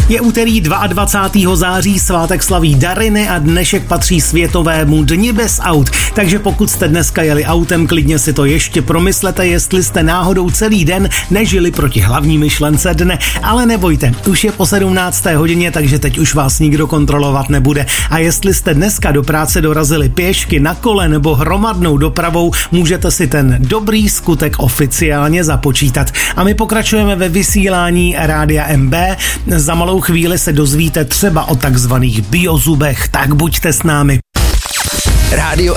Je úterý 22. září, svátek slaví Dariny a dnešek patří Světovému dni bez aut. Takže pokud jste dneska jeli autem, klidně si to ještě promyslete, jestli jste náhodou celý den nežili proti hlavní myšlence dne. Ale nebojte, už je po 17. hodině, takže teď už vás nikdo kontrolovat nebude. A jestli jste dneska do práce dorazili pěšky, na kole nebo hromadnou dopravou, můžete si ten dobrý skutek oficiálně započítat. A my pokračujeme ve vysílání Rádia MB. Za malou chvíli se dozvíte třeba o takzvaných biozubech, tak buďte s námi. Rádio